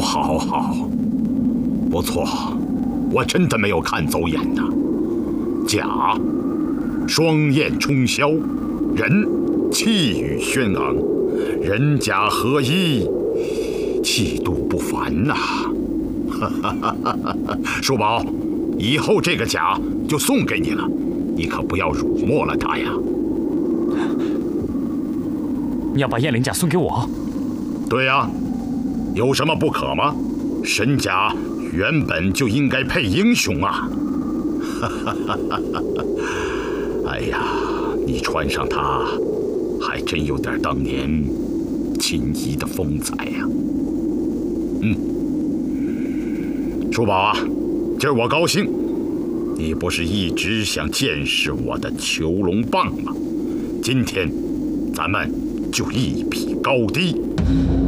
好，不错，我真的没有看走眼呐。甲，双焰冲霄，人气宇轩昂，人甲合一，气度不凡呐。叔宝，以后这个甲就送给你了，你可不要辱没了它呀。 你要把燕翎甲送给我？ 对呀，有什么不可吗？神甲原本就应该配英雄啊！哎呀，你穿上它，还真有点当年秦仪的风采呀。叔宝啊，今儿我高兴，你不是一直想见识我的囚龙棒吗？今天咱们就一比高低。